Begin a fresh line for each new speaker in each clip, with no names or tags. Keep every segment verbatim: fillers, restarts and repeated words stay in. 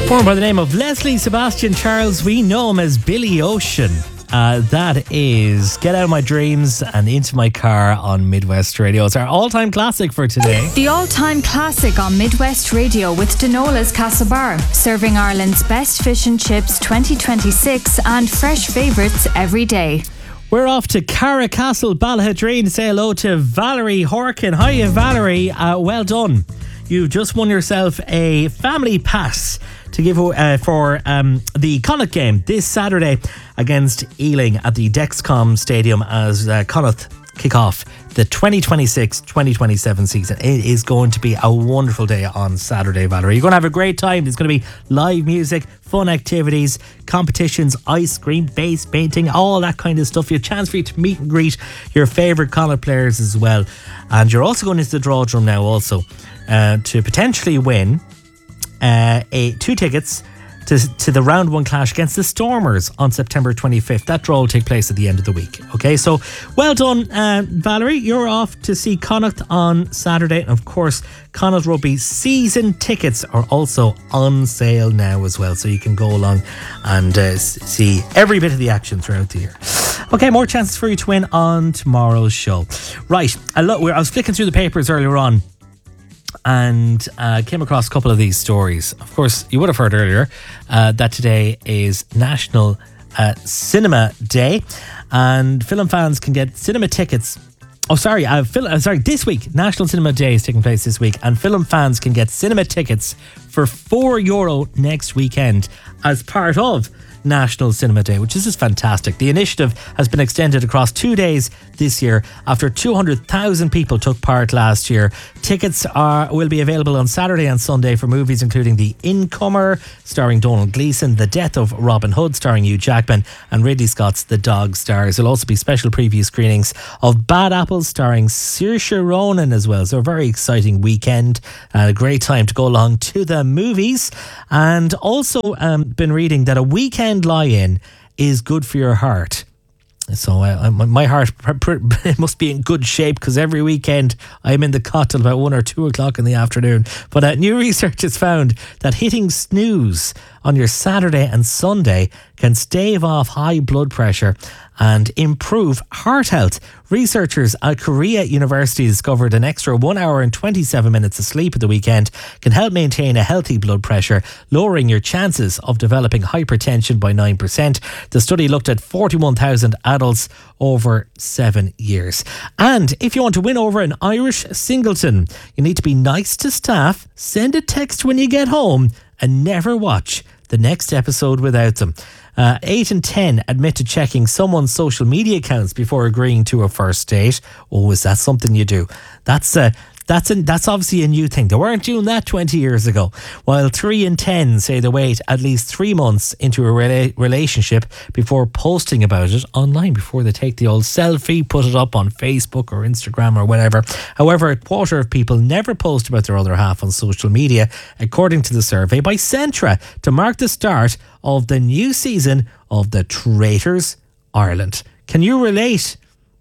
Born by the name of Leslie Sebastian Charles, we know him as Billy Ocean. Uh, that is Get Out of My Dreams and Into My Car on Midwest Radio. It's our all-time classic for today.
The all-time classic on Midwest Radio with Denola's Castlebar, serving Ireland's best fish and chips twenty twenty-six and fresh favourites every day.
We're off to Carracastle, Ballahadreen to say hello to Valerie Horkin. Hiya, Valerie. Uh, well done. You've just won yourself a family pass to give uh, for um, the Connacht game this Saturday against Ealing at the Dexcom Stadium as uh, Connacht kick off the twenty twenty-six twenty twenty-seven season. It is going to be a wonderful day on Saturday, Valerie. You're going to have a great time. There's going to be live music, fun activities, competitions, ice cream, base painting, all that kind of stuff. You have a chance for you to meet and greet your favourite Connacht players as well. And you're also going into the draw drum now also uh, to potentially win Uh, a two tickets to to the round one clash against the Stormers on September twenty-fifth. That draw will take place at the end of the week. Okay, so well done, uh, Valerie. You're off to see Connacht on Saturday, and of course, Connacht Rugby season tickets are also on sale now as well, so you can go along and uh, see every bit of the action throughout the year. Okay, more chances for you to win on tomorrow's show. Right, I, lo- I was flicking through the papers earlier on and uh, came across a couple of these stories. Of course, you would have heard earlier uh, that today is National uh, Cinema Day, and film fans can get cinema tickets. Oh, sorry, uh, film, uh, sorry. This week, National Cinema Day is taking place this week, and film fans can get cinema tickets for four euro next weekend as part of National Cinema Day, which is just fantastic. The initiative has been extended across two days this year after two hundred thousand people took part last year. Tickets are will be available on Saturday and Sunday for movies including The Incomer, starring Donald Gleeson, The Death of Robin Hood, starring Hugh Jackman, and Ridley Scott's The Dog Stars. There'll also be special preview screenings of Bad Apples, starring Saoirse Ronan as well. So a very exciting weekend, uh, a great time to go along to the movies. And also um, been reading that a weekend lie-in is good for your heart. So uh, my heart must be in good shape because every weekend I'm in the cot till about one or two o'clock in the afternoon. But uh, new research has found that hitting snooze on your Saturday and Sunday can stave off high blood pressure and improve heart health. Researchers at Korea University discovered an extra one hour and twenty-seven minutes of sleep at the weekend can help maintain a healthy blood pressure, lowering your chances of developing hypertension by nine percent. The study looked at forty-one thousand adults over seven years. And if you want to win over an Irish singleton, you need to be nice to staff, send a text when you get home, and never watch the next episode without them. Uh, eight and ten admit to checking someone's social media accounts before agreeing to a first date. Oh, is that something you do? That's a That's a, that's obviously a new thing. They weren't doing that twenty years ago. While three in ten say they wait at least three months into a rela- relationship before posting about it online, before they take the old selfie, put it up on Facebook or Instagram or whatever. However, a quarter of people never post about their other half on social media, according to the survey by Centra, to mark the start of the new season of The Traitors Ireland. Can you relate?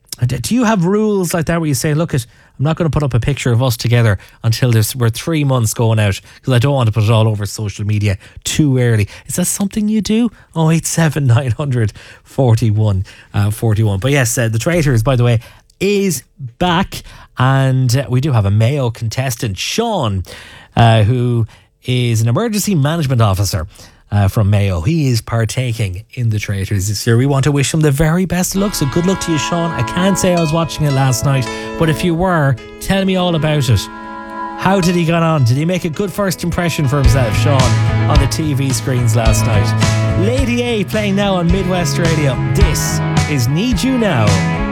Do you have rules like that where you say, look, it, I'm not going to put up a picture of us together until there's, we're three months going out because I don't want to put it all over social media too early? Is that something you do? oh eight seven nine hundred forty-one forty-one. But yes, uh, The Traitors, by the way, is back, and uh, we do have a Mayo contestant, Sean, uh, who is an emergency management officer Uh, from Mayo. He is partaking in The Traitors this year. We want to wish him the very best of luck. So good luck to you, Sean. I can't say I was watching it last night, but if you were, tell me all about it. How did he get on? Did he make a good first impression for himself, Sean, on the T V screens last night? Lady A playing now on Midwest Radio. This is Need You Now.